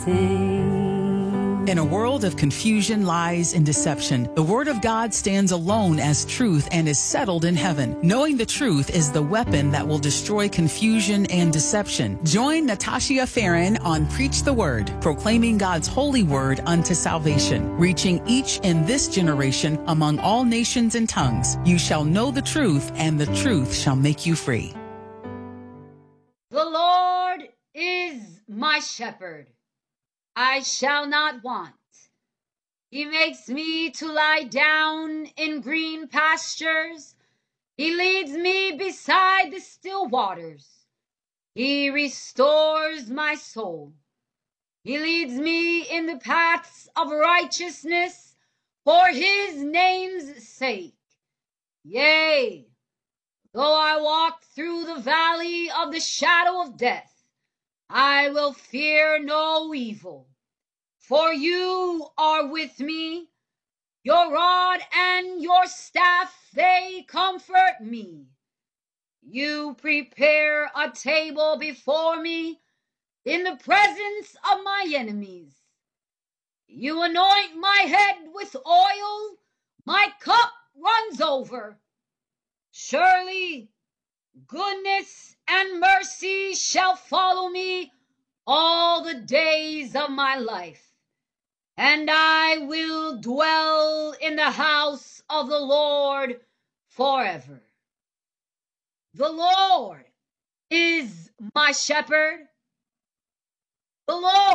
In a world of confusion, lies, and deception, the Word of God stands alone as truth and is settled in heaven. Knowing the truth is the weapon that will destroy confusion and deception. Join Natasha Farron on Preach the Word, proclaiming God's holy word unto salvation, reaching each in this generation among all nations and tongues. You shall know the truth, and the truth shall make you free. The Lord is my shepherd. I shall not want. He makes me to lie down in green pastures. He leads me beside the still waters. He restores my soul. He leads me in the paths of righteousness for his name's sake. Yea, though I walk through the valley of the shadow of death, I will fear no evil, for you are with me. Your rod and your staff, they comfort me. You prepare a table before me in the presence of my enemies. You anoint my head with oil, my cup runs over. Surely goodness and mercy shall follow me all the days of my life, and I will dwell in the house of the Lord forever. The Lord is my shepherd. The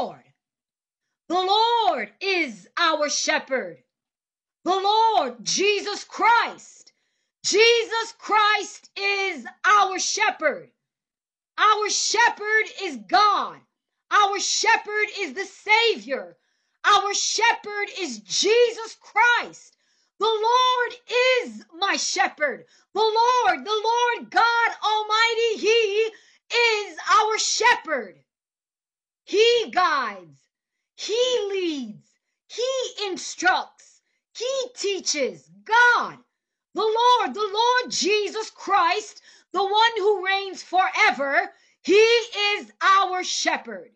Lord is our shepherd. The Lord Jesus Christ. Jesus Christ is our shepherd. Our shepherd is God. Our shepherd is the Savior. Our shepherd is Jesus Christ. The Lord is my shepherd. The Lord God Almighty, he is our shepherd. He guides. He leads. He instructs. He teaches. God. The Lord Jesus Christ, the one who reigns forever, he is our shepherd.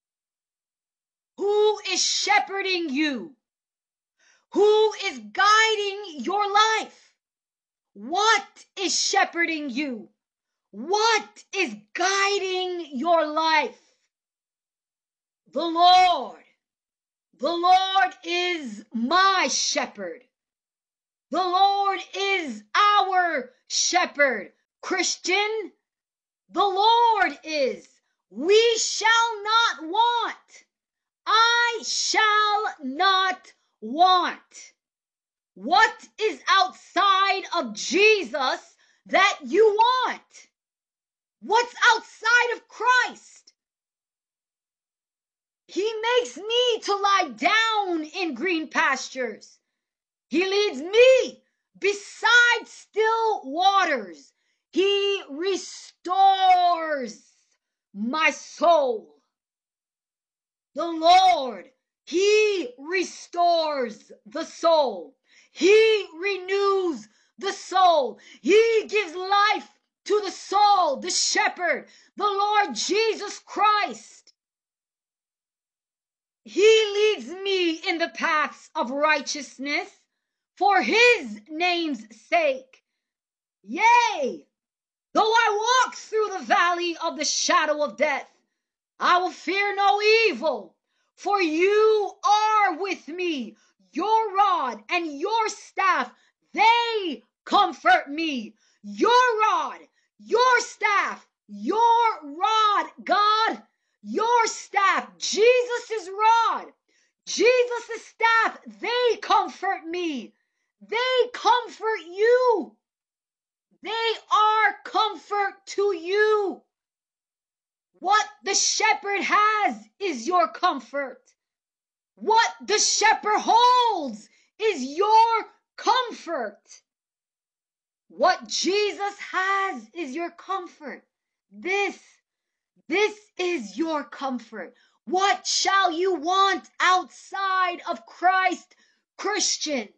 Who is shepherding you? Who is guiding your life? What is shepherding you? What is guiding your life? The Lord is my shepherd. The Lord is our shepherd. Christian, the Lord is. We shall not want. I shall not want. What is outside of Jesus that you want? What's outside of Christ? He makes me to lie down in green pastures. He leads me beside still waters. He restores my soul. The Lord, he restores the soul. He renews the soul. He gives life to the soul, the shepherd, the Lord Jesus Christ. He leads me in the paths of righteousness for his name's sake. Yea, though I walk through the valley of the shadow of death, I will fear no evil, for you are with me. Your rod and your staff, they comfort me. Your rod, your staff, your rod, God, your staff, Jesus' rod, Jesus' staff, they comfort me. They comfort you. They are comfort to you. What the shepherd has is your comfort. What the shepherd holds is your comfort. What Jesus has is your comfort. This is your comfort. What shall you want outside of Christ, Christian?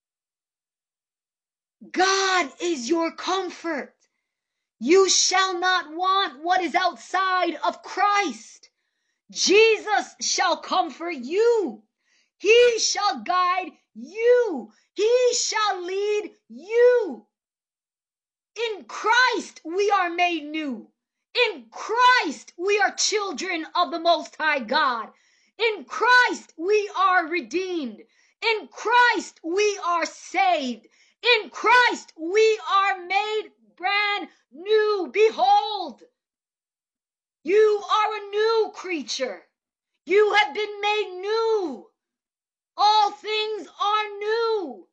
God is your comfort. You shall not want what is outside of Christ. Jesus shall comfort you. He shall guide you. He shall lead you. In Christ we are made new. In Christ we are children of the Most High God. In Christ we are redeemed. In Christ we are saved. In Christ we are made brand new. Behold, you are a new creature. You have been made new. All things are new.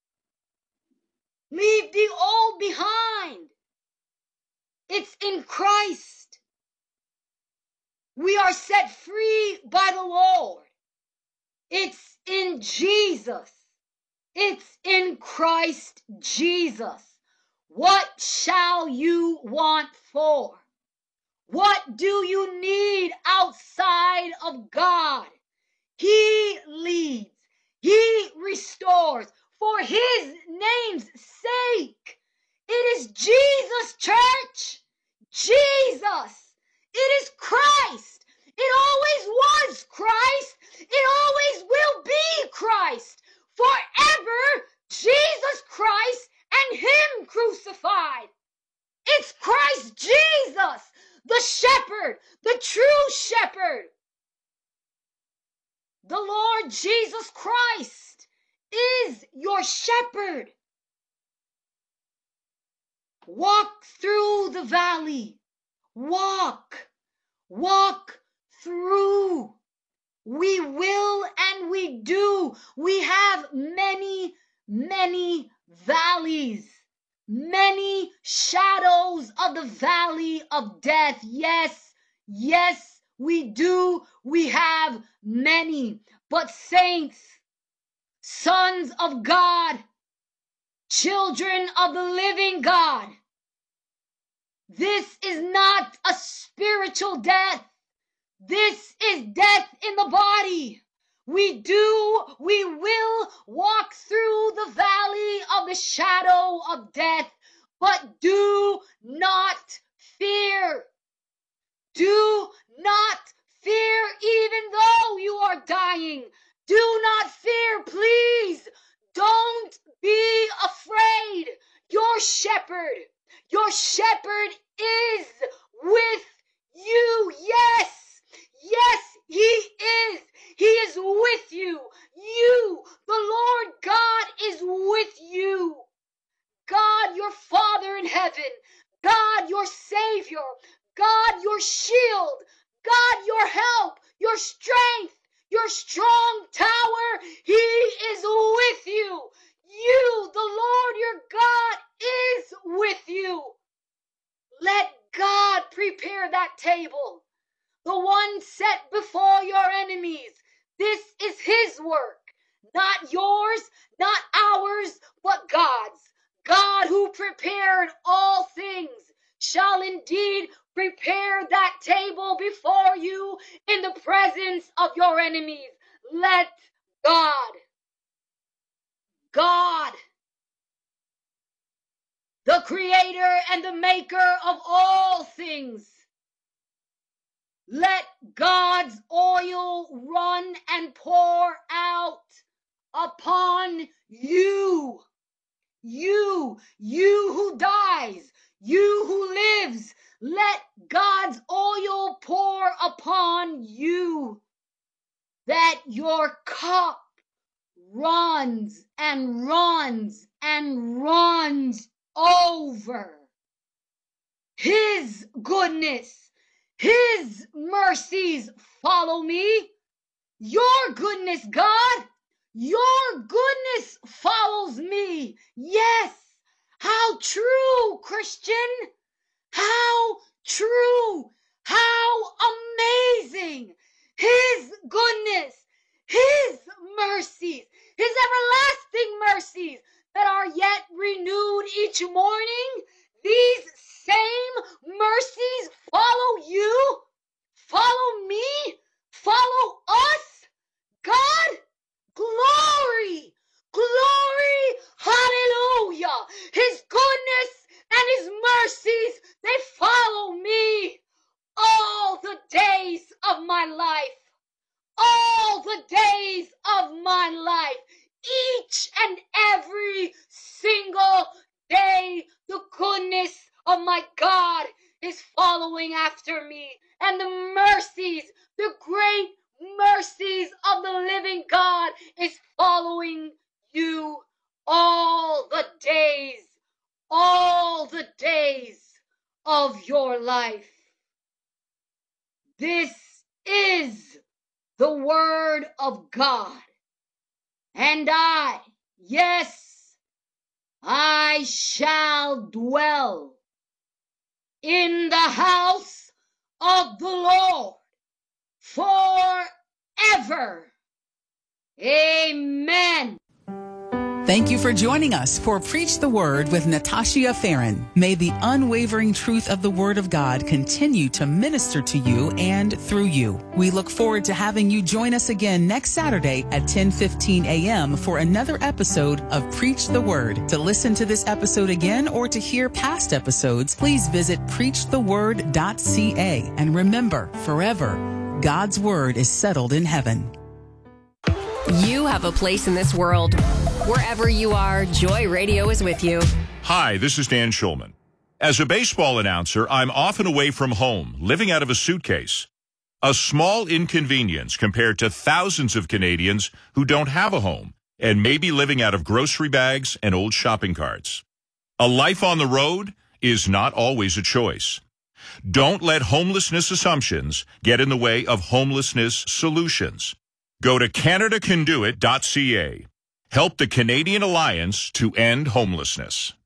Leave the old behind. It's in Christ. We are set free by the Lord. It's in Jesus. It's in Christ Jesus. What shall you want for? What do you need outside of God? He leads. He restores. For his name's sake. It is Jesus, church. Jesus. It is Christ. It always was Christ. It always will be Christ. Forever, Jesus Christ and him crucified. It's Christ Jesus, the shepherd, the true shepherd. The Lord Jesus Christ is your shepherd. Walk through the valley. Walk through. We will and we do. We have many valleys, many shadows of the valley of death. Yes, we do. We have many. But saints, sons of God, children of the living God, this is not a spiritual death. This is death in the body. We will walk through the valley of the shadow of death, but do not fear. Do not fear even though you are dying. Do not fear, please. Don't be afraid. Your shepherd is with you. Yes, he is. He is with you. The Lord God is with you. God, your Father in heaven. God, your Savior. God, your shield. God, your help, your strength, your strong tower. He is with you. The Lord your God is with you. Let God prepare that table, the one set before your enemies. This is his work, not yours, not ours, but God's. God who prepared all things shall indeed prepare that table before you in the presence of your enemies. Let God, the creator and the maker of all things, let God's oil run and pour out upon you. You who dies, you who lives, let God's oil pour upon you, that your cup runs and runs and runs over. His goodness, his mercies follow me. Your goodness, God, your goodness follows me. Yes, how true, Christian. How true, how amazing. His goodness, his mercies, his everlasting mercies that are yet renewed each morning. These same mercies follow you, follow me, follow us. God, glory, hallelujah. His goodness and his mercies, they follow me all the days of my life. each and every single day, the goodness of my God is following after me. And the mercies, the great mercies of the living God is following you all the days of your life. This is the word of God. And yes, I shall dwell in the house of the Lord forever. Amen. Thank you for joining us for Preach the Word with Natasha Farron. May the unwavering truth of the Word of God continue to minister to you and through you. We look forward to having you join us again next Saturday at 10:15 a.m. for another episode of Preach the Word. To listen to this episode again or to hear past episodes, please visit preachtheword.ca. And remember, forever, God's Word is settled in heaven. You have a place in this world. Wherever you are, Joy Radio is with you. Hi, this is Dan Schulman. As a baseball announcer, I'm often away from home, living out of a suitcase. A small inconvenience compared to thousands of Canadians who don't have a home and may be living out of grocery bags and old shopping carts. A life on the road is not always a choice. Don't let homelessness assumptions get in the way of homelessness solutions. Go to CanadaCanDoIt.ca. Help the Canadian Alliance to End Homelessness.